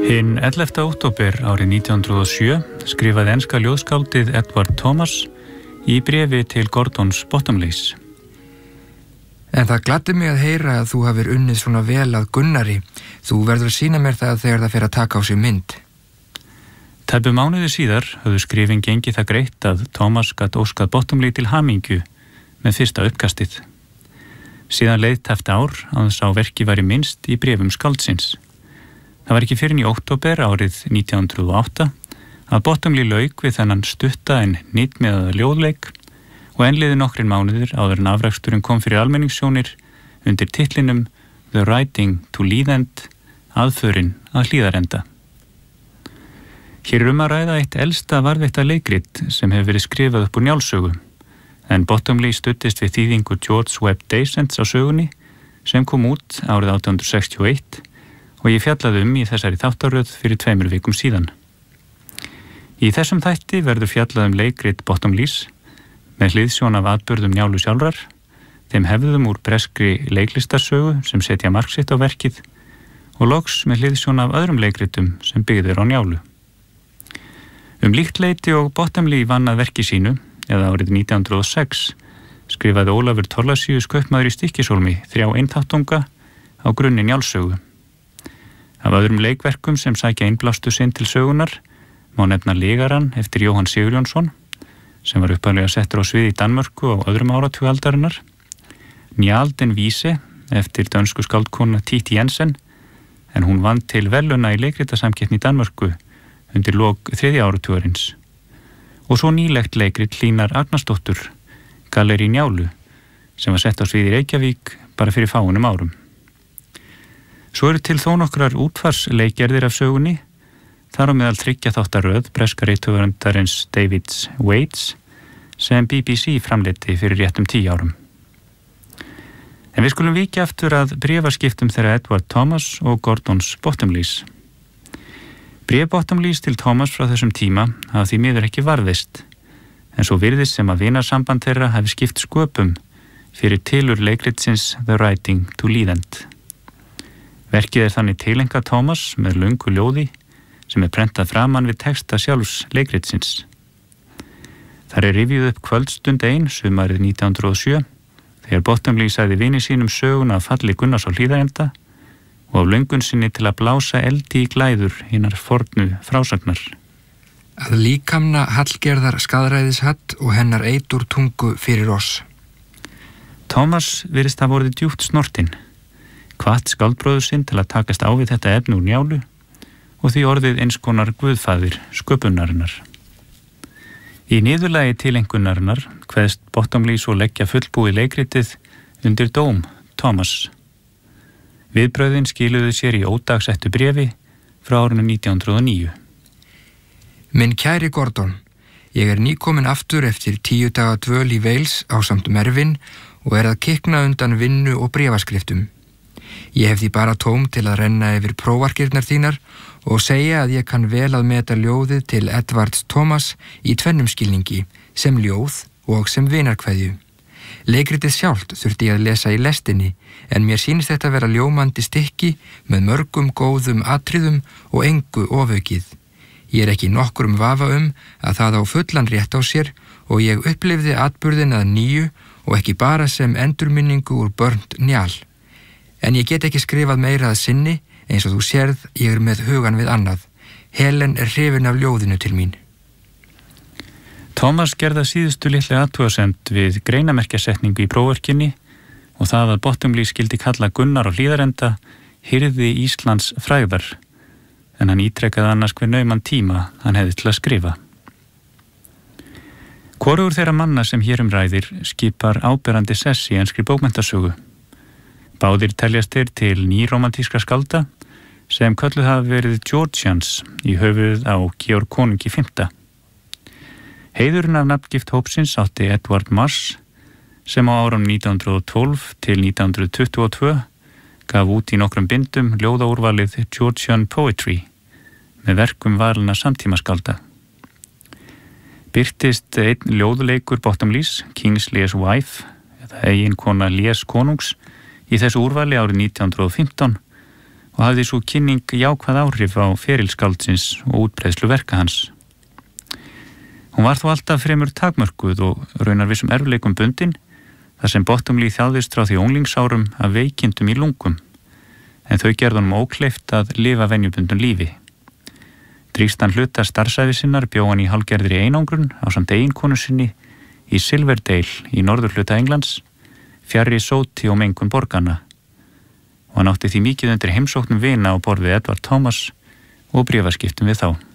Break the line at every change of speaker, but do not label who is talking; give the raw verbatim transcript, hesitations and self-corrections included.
Hinn ellefta október árið nítján hundruð og sjö skrifaði enska ljóðskáldið Edward Thomas í bréfi til Gordons Bottomleys.
En það gladdi mig að heyra að þú hafir unnið svona vel að Gunnari. Þú verður að sýna mér það þegar það fer að taka á sig mynd.
Tæpu mánuði síðar höfðu skrifin gengið það greitt að Thomas gat óskað Bottomley til hamingju með fyrsta uppkastið. Síðan leið tæft ár að sá verki væri minnst í bréfum skáldsins. Það var ekki fyrr en í október árið nítján hundruð og átta að Bottomley lauk við þennan stutta en nýtmiðaða ljóðleik og enn liðu nokkrir mánuðir áður en afraksturinn kom fyrir almenningssjónir undir titlinum The Writing to Leithend, aðförin að Hlíðarenda. Hér er um að ræða eitt elsta varðveita leikrit sem hefur verið skrifað upp úr Njálssögu, en Bottomley studdist við þýðingu George Webb Dasents á sögunni sem kom út árið átján hundruð sextíu og eitt og ég fjallaði um í þessari þáttaröð fyrir tveimur vikum síðan. Í þessum þætti verður fjallað um leikrit Bottomleys með hliðsjón af atburðum Njálu sjálfrar, þeim hefðum úr breskri leiklistarsögu sem setja mark sitt á verkið og loks með hliðsjón af öðrum leikritum sem byggðir á Njálu. Um líkt leyti og Bottomley vann að verki sínu, eða árið nítján hundruð og sex, skrifaði Ólafur Thorlacius kaupmaður í Stykkishólmi þrjá einþáttunga á grunni Njálssögu. Af öðrum leikverkum sem sækja innblástu sinn til sögunar má nefna Legaran eftir Jóhann Sigurjónsson, sem var upphaflega settur á svið í Danmörku á öðrum áratug aldarinnar, Njál den Víse eftir dönsku skáldkona Titi Jensen, en hún vann til verðlauna í leikritasamkeppni í Danmörku undir lok þriðja áratugarins, og svo nýlegt leikrit Hlínar Agnarsdóttur, Gallerí Njálu, sem var sett á svið í Reykjavík bara fyrir fáunum árum. Svo eru til þó nokkrar útfarsleikgerðir af sögunni, þar á meðal þriggja þáttaröð breska rithöfundarins David Waits sem B B C framleiddi fyrir réttum tíu árum. En við skulum víkja aftur að bréfaskiptum þeirra Edward Thomas og Gordons Bottomleys. Bréf Bottomleys til Thomas frá þessum tíma hafa því miður ekki varðist, en svo virðist sem að vinarsamband þeirra hafi skipt sköpum fyrir tilur leikritsins The Writing to Leithend. Verkið er þannig tilenga Thomas með löngu ljóði sem er prentað framan við texta sjálfs leikritsins. Þar er rifjuð upp kvöldstund ein sumarið nítján hundruð og sjö þegar Bottomley sagði vini sínum söguna af falli Gunnars á Hlíðarenda og af löngun sinni til að blása eldi í glæður hinnar fornu frásagnar.
Að líkamna Hallgerðar skaðræðishatt og hennar eitur tungu fyrir oss.
Thomas virðist hafa orðið djúpt snortinn, hvatt skáldbróður sinn til að takast á við þetta efni úr Njálu og því orðið eins konar guðfaðir sköpunarinnar. Í niðurlagi tilengunarinnar kveðst Bottomley svo leggja fullbúið leikritið undir dóm Thomas. Viðbröðin skiluðu sér í ódagsettu bréfi frá árinu nítján hundruð og níu.
Minn kæri Gordon, ég er nýkomin aftur eftir tíu daga dvöl í Wales ásamt Mervin og er að kikna undan vinnu og bréfaskriftum. Ég hef því bara tóm til að renna yfir prófarkirnar þínar og segja að ég kann vel að meta ljóðið til Edwards Thomas í tvennum skilningi, sem ljóð og sem vinarkveðju. Leikritið sjálft þurfti ég að lesa í lestinni, en mér sýnist þetta vera ljómandi stykki með mörgum góðum atriðum og engu ofaukið. Ég er ekki nokkrum vafa um að það á fullan rétt á sér og ég upplifði atburðin að nýju og ekki bara sem endurminningu úr Burnt Njál. En ég get ekki skrifað meira að sinni, eins og þú sérð, ég er með hugan við annað. Helen er hrifin af ljóðinu til mín.
Thomas gerða síðustu litlu athugasemd við greinamerkjasetningu í prófverkinni og það að Bottomley skildi kalla Gunnar á Hlíðarenda hirði Íslands frægðar, en hann ítrekkaði annars hver nauman tíma hann hefði til að skrifa. Hvorugur þeirra manna sem hér um ræðir skipar áberandi sess í enskri bókmenntasögu. Báðir teljast þeir til nýromantískra skálda sem kölluð hafa verið Georgians í höfuð á Georg konungi fimmta. Heiðurinn af nafngift hópsins átti Edward Marsh sem á árum nítján hundruð og tólf til nítján hundruð tuttugu og tvö gaf út í nokkrum bindum ljóðaúrvalið Georgian Poetry með verkum valina samtímaskálda. Birtist einn ljóðleikur Bottomleys, King's Lear's Wife, eða eiginkona Lears konungs, í þessu úrvali árið nítján hundruð og fimmtán og hafði svo kynning jákvæð áhrif á ferilskáldsins og útbreiðslu verka hans. Hún var þó alltaf fremur takmörkuð og raunar vissum erfleikum bundin, þar sem Bottomley þjáðist frá því unglingsárum af veikindum í lungum, en þau gerðu honum ókleift að lifa venjubundum lífi. Dríkstan hluta starfsævi sinnar bjó hann í hálfgerðri einangrun ásamt eiginkonu sinni í Silverdale í norðurhluta Englands, fjarri sóti og mengun borganna, og hann átti því mikið undir heimsóknum vina á borð við Edward Thomas og bréfaskiptum við þá.